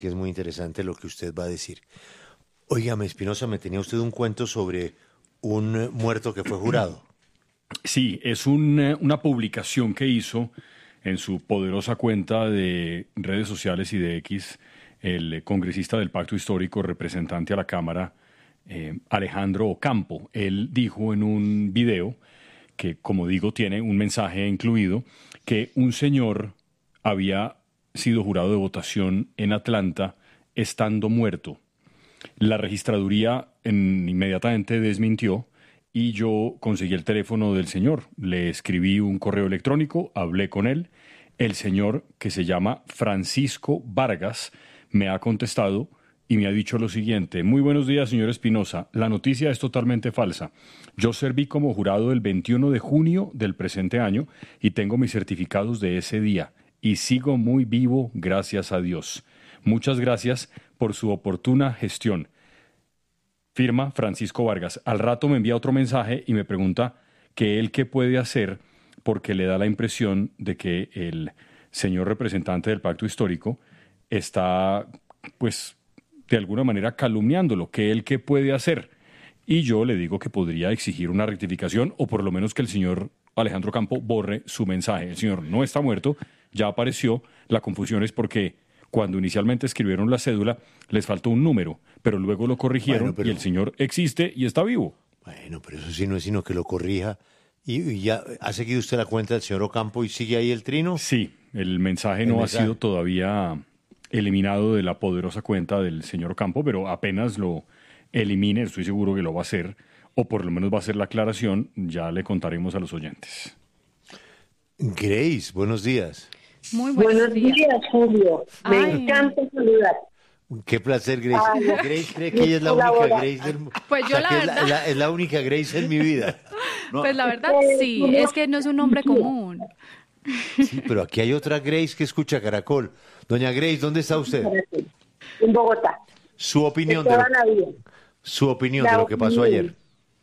que es muy interesante lo que usted va a decir. Óigame, Espinosa, me tenía usted un cuento sobre un muerto que fue jurado. Sí, es una publicación que hizo en su poderosa cuenta de redes sociales y de X el congresista del Pacto Histórico, representante a la Cámara, Alejandro Ocampo. Él dijo en un video que, como digo, tiene un mensaje incluido, que un señor había sido jurado de votación en Atlanta estando muerto. La registraduría inmediatamente desmintió y yo conseguí el teléfono del señor. Le escribí un correo electrónico, hablé con él. El señor, que se llama Francisco Vargas, me ha contestado y me ha dicho lo siguiente: muy buenos días, señor Espinosa. La noticia es totalmente falsa. Yo serví como jurado el 21 de junio del presente año y tengo mis certificados de ese día. Y sigo muy vivo, gracias a Dios. Muchas gracias por su oportuna gestión. Firma Francisco Vargas. Al rato me envía otro mensaje y me pregunta que él qué puede hacer porque le da la impresión de que el señor representante del Pacto Histórico está, pues, de alguna manera calumniándolo, que él qué puede hacer. Y yo le digo que podría exigir una rectificación o por lo menos que el señor Alejandro Campo borre su mensaje. El señor no está muerto, ya apareció. La confusión es porque cuando inicialmente escribieron la cédula les faltó un número, pero luego lo corrigieron y el señor existe y está vivo. Bueno, pero eso sí no es sino que lo corrija. ¿Y ya ha seguido usted la cuenta del señor Ocampo y sigue ahí el trino? Sí, el mensaje no ha sido todavía eliminado de la poderosa cuenta del señor Ocampo, pero apenas lo elimine, estoy seguro que lo va a hacer, o por lo menos va a hacer la aclaración, ya le contaremos a los oyentes. Grace, buenos días. Muy buenos días, Julio. Me encanta saludar. Qué placer, Grace. Grace cree que ella es la única Grace del mundo. Pues yo, la verdad, es la única Grace en mi vida. No. Pues la verdad sí, es que no es un nombre común. Sí, pero aquí hay otra Grace que escucha Caracol. Doña Grace, ¿dónde está usted? En Bogotá. Su opinión de lo que pasó ayer.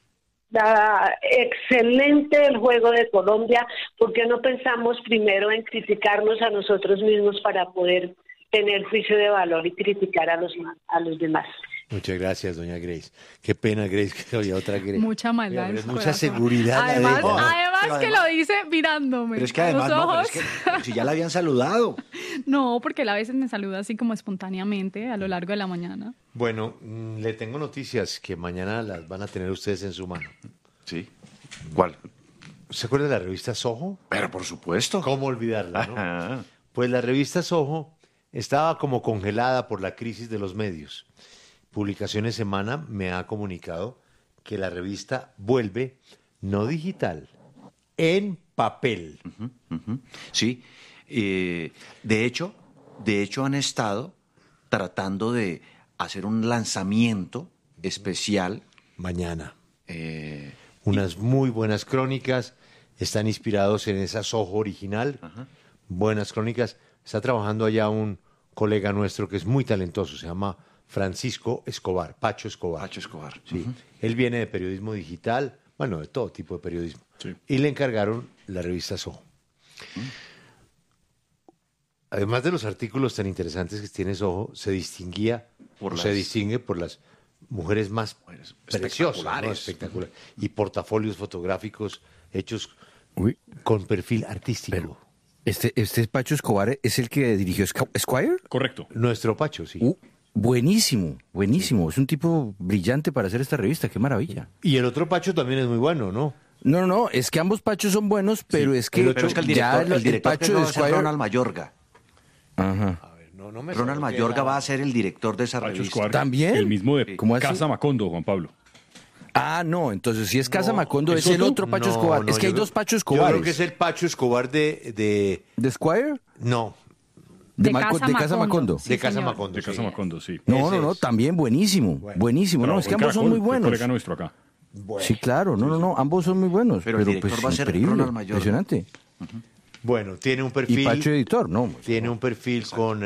Excelente el juego de Colombia. ¿Por qué no pensamos primero en criticarnos a nosotros mismos para poder tener juicio de valor y criticar a los demás? Muchas gracias, doña Grace. Qué pena, Grace, que había otra Grace. Mucha maldad. Mucha seguridad. Además que lo dice mirándome. Pero es que además, no, pero es que si ya la habían saludado. No, porque él a veces me saluda así como espontáneamente a lo largo de la mañana. Bueno, le tengo noticias que mañana las van a tener ustedes en su mano. Sí. ¿Cuál? ¿Se acuerda de la revista Soho? Pero por supuesto. ¿Cómo olvidarla, no? Ajá. Pues la revista Soho estaba como congelada por la crisis de los medios. Publicaciones Semana me ha comunicado que la revista vuelve, no digital, en papel. Sí. De hecho han estado tratando de hacer un lanzamiento especial. Mañana. Unas muy buenas crónicas. Están inspirados en esa Soho original. Ajá. Buenas crónicas. Está trabajando allá un colega nuestro que es muy talentoso. Se llama Francisco Escobar, Pacho Escobar. Pacho Escobar. Sí. Él viene de periodismo digital, bueno, de todo tipo de periodismo. Sí. Y le encargaron la revista Soho. Además de los artículos tan interesantes que tiene Soho, se distingue por las mujeres más preciosas, ¿no? Espectaculares. Y portafolios fotográficos hechos con perfil artístico. Pero este Pacho Escobar es el que dirigió Esquire. Correcto. Nuestro Pacho, sí. Buenísimo. Es un tipo brillante para hacer esta revista, qué maravilla. Y el otro Pacho también es muy bueno, ¿no? No, es que ambos Pachos son buenos, pero es que el director Pacho de Esquire... Ronald Mayorga. Ajá. A ver, no me Ronald Mayorga va a ser el director de esa Pacho revista. Escobar, ¿También? El mismo de Casa Macondo, Juan Pablo. Ah, no, entonces si es Casa Macondo es el otro Pacho Escobar. Es que hay dos Pacho Escobares. Yo creo que es el Pacho Escobar ¿De Esquire? No. De Casa Macondo. Sí, de Casa Macondo. De Casa Macondo, sí. No, también buenísimo. Buenísimo. No, es que ambos son muy buenos. Colega nuestro acá. Bueno. Sí, claro. No, ambos son muy buenos. Pero el director pues va a ser increíble, Ronald Mayorga. Impresionante. Bueno, tiene un perfil. Y Pacho editor, ¿no? Tiene un perfil con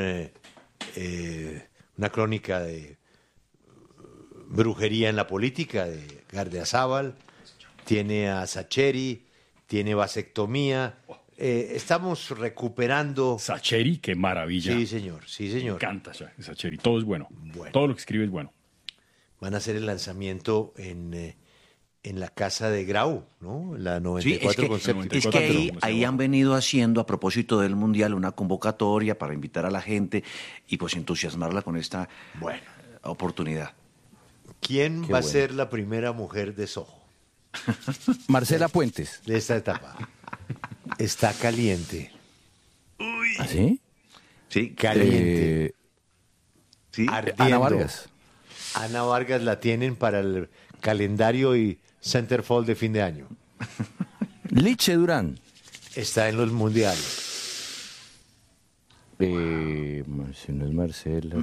una crónica de brujería en la política de Gardiazabal. Tiene a Sacheri, tiene vasectomía, estamos recuperando. Sacheri, qué maravilla. Sí, señor, sí, señor. Me encanta Sacheri, todo es bueno. Todo lo que escribe es bueno. Van a hacer el lanzamiento en la casa de Grau, ¿no? La 94 con séptimo. Es que ahí han venido haciendo, a propósito del Mundial, una convocatoria para invitar a la gente y pues entusiasmarla con esta oportunidad. ¿Quién va a ser la primera mujer de Soho? Marcela Puentes. De esta etapa. Está caliente. ¿Ah, sí? Sí. Caliente. Sí. Ardiendo. Ana Vargas. Ana Vargas la tienen para el calendario y centerfold de fin de año. Liche Durán. Está en los mundiales. Si no es Marcela.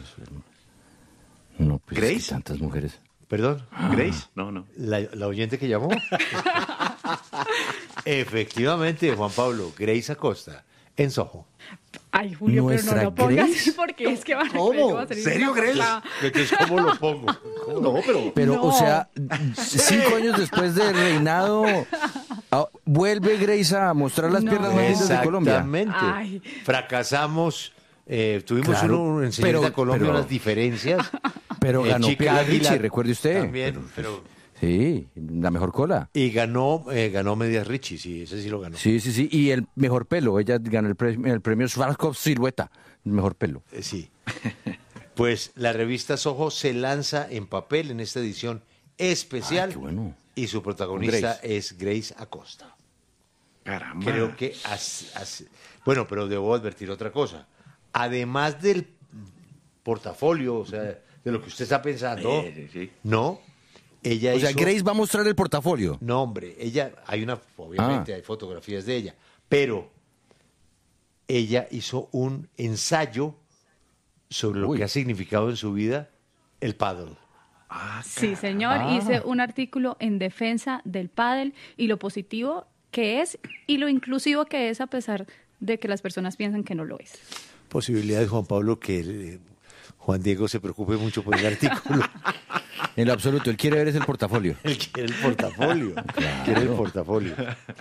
No, pues ¿Grace? es que tantas mujeres. ¿Perdón? ¿Grace? No. ¿La oyente que llamó? Efectivamente, Juan Pablo, Grace Acosta, en Soho. Ay, Julio, ¿Nuestra pero no lo pongas Grace? porque es que van a ¿Cómo? va a salir ¿Serio, una Grace? cosa- Entonces, ¿cómo lo pongo? No, Pero, No. o sea, 5 años después del reinado, vuelve Grace a mostrar las No. piernas más lindas de Colombia. Exactamente. Ay. Fracasamos. Tuvimos Claro, uno en Señorita pero- Colombia, pero- unas diferencias. Pero ganó Chica Pilar Águila Ricci, recuerde usted. También, pero... Sí, la mejor cola. Y ganó Medias Richie, sí, ese sí lo ganó. Sí. Y el mejor pelo. Ella ganó el premio Schwarzkopf Silueta. El mejor pelo. Sí. Pues la revista Soho se lanza en papel en esta edición especial. Ay, qué bueno. Y su protagonista Grace. es Grace Acosta. Caramba. Creo que... Bueno, pero debo advertir otra cosa. Además del portafolio, o sea, de lo que usted está pensando, Sí. no, ella O sea, hizo... Grace va a mostrar el portafolio. No, hombre, obviamente hay fotografías de ella, pero ella hizo un ensayo sobre lo Uy. que ha significado en su vida el paddle. Sí, señor. Hice un artículo en defensa del pádel y lo positivo que es y lo inclusivo que es a pesar de que las personas piensan que no lo es. Posibilidades, Juan Pablo, que Juan Diego se preocupe mucho por el artículo. En lo absoluto, él quiere ver es el portafolio. Él quiere el portafolio. Quiere el portafolio.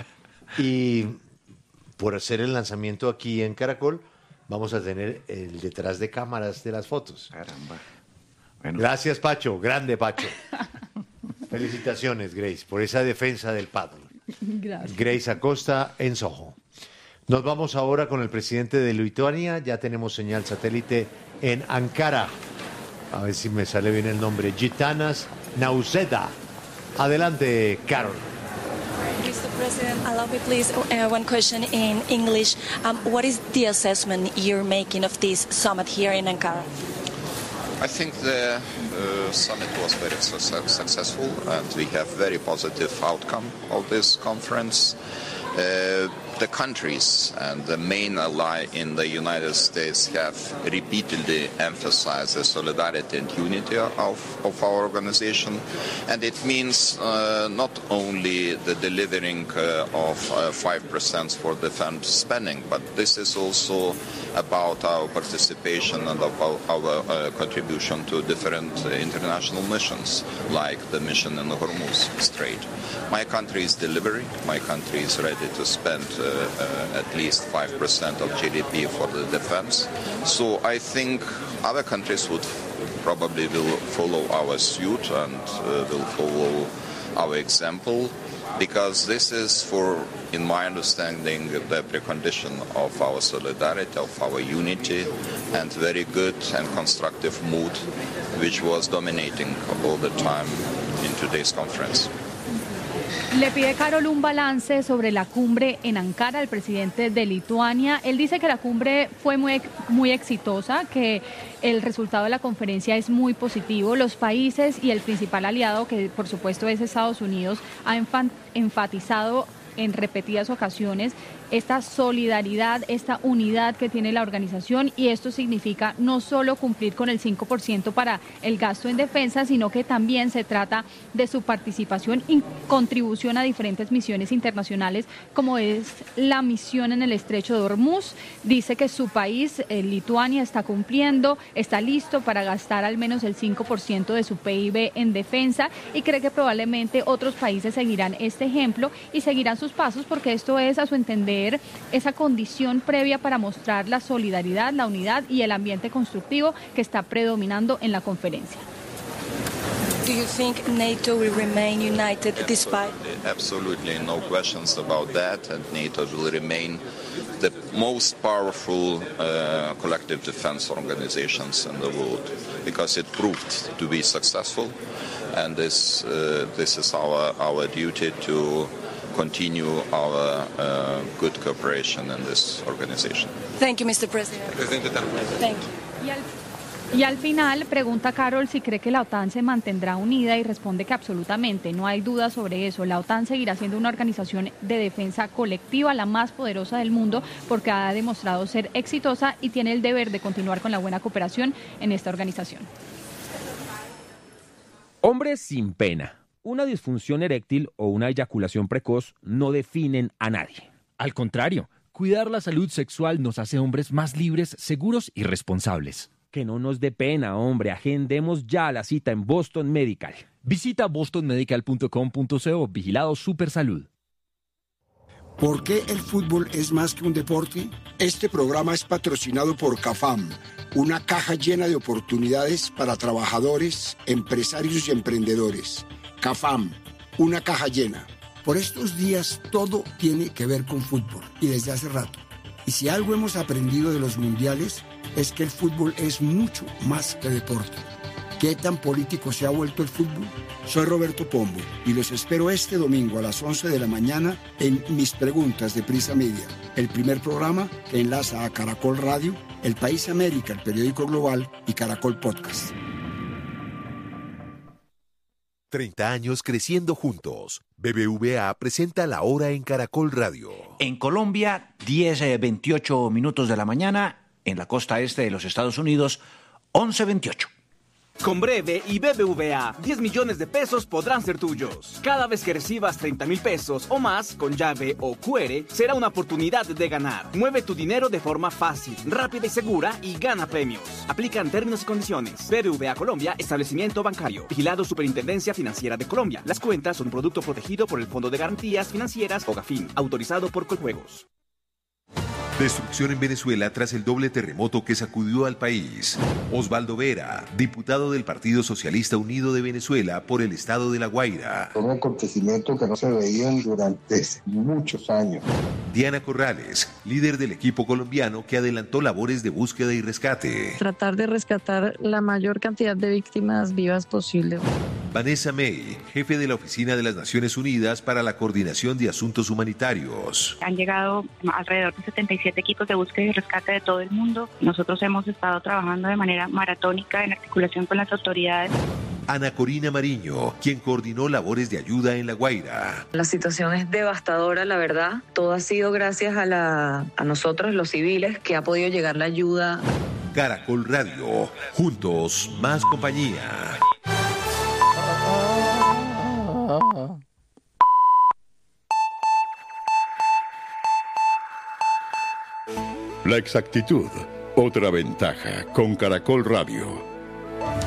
Y por hacer el lanzamiento aquí en Caracol, vamos a tener el detrás de cámaras de las fotos. Caramba. Bueno, Gracias, Pacho. Grande, Pacho. Felicitaciones, Grace, por esa defensa del paddle. Gracias. Grace Acosta en Soho. Nos vamos ahora con el presidente de Lituania. Ya tenemos señal satélite en Ankara. A ver si me sale bien el nombre. Gitanas Nausėda. Adelante, Carol. Mr. President, allow me please one question in English. What is the assessment you're making of this summit here in Ankara? I think the summit was very successful, and we have very positive outcome of this conference. The countries and the main ally in the United States have repeatedly emphasized the solidarity and unity of our organization, and it means not only the delivering of 5% for defense spending, but this is also about our participation and about our contribution to different international missions, like the mission in the Hormuz Strait. My country is delivering. My country is ready to spend at least 5% of GDP for the defense. So I think other countries would probably will follow our suit and will follow our example, because this is, in my understanding, the precondition of our solidarity, of our unity, and very good and constructive mood, which was dominating all the time in today's conference. Le pide Carol un balance sobre la cumbre en Ankara al presidente de Lituania. Él dice que la cumbre fue muy exitosa, que el resultado de la conferencia es muy positivo. Los países y el principal aliado, que por supuesto es Estados Unidos, ha enfatizado en repetidas ocasiones esta solidaridad, esta unidad que tiene la organización, y esto significa no solo cumplir con el 5% para el gasto en defensa, sino que también se trata de su participación y contribución a diferentes misiones internacionales, como es la misión en el estrecho de Hormuz. Dice que su país, Lituania, está cumpliendo, está listo para gastar al menos el 5% de su PIB en defensa, y cree que probablemente otros países seguirán este ejemplo y seguirán sus pasos, porque esto es, a su entender, ser esa condición previa para mostrar la solidaridad, la unidad y el ambiente constructivo que está predominando en la conferencia. Do you think NATO will remain united despite? Absolutely no questions about that, and NATO will remain the most powerful collective defense organizations in the world because it proved to be successful, and this is our duty to continue our good cooperation in this organization. Thank you, Mr. President. Thank you. Y al final pregunta Carol si cree que la OTAN se mantendrá unida y responde que absolutamente, no hay duda sobre eso. La OTAN seguirá siendo una organización de defensa colectiva, la más poderosa del mundo, porque ha demostrado ser exitosa y tiene el deber de continuar con la buena cooperación en esta organización. Hombres sin pena. Una disfunción eréctil o una eyaculación precoz no definen a nadie. Al contrario, cuidar la salud sexual nos hace hombres más libres, seguros y responsables. Que no nos dé pena, hombre. Agendemos ya la cita en Boston Medical. Visita bostonmedical.com.co. Vigilado Supersalud. ¿Por qué el fútbol es más que un deporte? Este programa es patrocinado por CAFAM, una caja llena de oportunidades para trabajadores, empresarios y emprendedores. CAFAM, una caja llena. Por estos días todo tiene que ver con fútbol y desde hace rato. Y si algo hemos aprendido de los mundiales es que el fútbol es mucho más que deporte. ¿Qué tan político se ha vuelto el fútbol? Soy Roberto Pombo y los espero este domingo a las 11 de la mañana en Mis Preguntas de Prisa Media, el primer programa que enlaza a Caracol Radio, El País América, el periódico global, y Caracol Podcast. 30 años creciendo juntos. BBVA presenta La Hora en Caracol Radio. En Colombia, 10:28 minutos de la mañana. En la costa este de los Estados Unidos, 11:28. Con Breve y BBVA, 10 millones de pesos podrán ser tuyos. Cada vez que recibas 30,000 pesos o más con llave o QR, será una oportunidad de ganar. Mueve tu dinero de forma fácil, rápida y segura y gana premios. Aplican términos y condiciones. BBVA Colombia, establecimiento bancario. Vigilado Superintendencia Financiera de Colombia. Las cuentas son un producto protegido por el Fondo de Garantías Financieras o GAFIN, autorizado por Coljuegos. Destrucción en Venezuela tras el doble terremoto que sacudió al país. Osvaldo Vera, diputado del Partido Socialista Unido de Venezuela por el estado de La Guaira. Un acontecimiento que no se veían durante muchos años. Diana Corrales, líder del equipo colombiano que adelantó labores de búsqueda y rescate. Tratar de rescatar la mayor cantidad de víctimas vivas posible. Vanessa May, jefe de la Oficina de las Naciones Unidas para la Coordinación de Asuntos Humanitarios. Han llegado alrededor de 77 equipos de búsqueda y rescate de todo el mundo. Nosotros hemos estado trabajando de manera maratónica en articulación con las autoridades. Ana Corina Mariño, quien coordinó labores de ayuda en La Guaira. La situación es devastadora, la verdad. Todo ha sido gracias a nosotros, los civiles, que ha podido llegar la ayuda. Caracol Radio, juntos, más compañía. La exactitud, otra ventaja con Caracol Radio.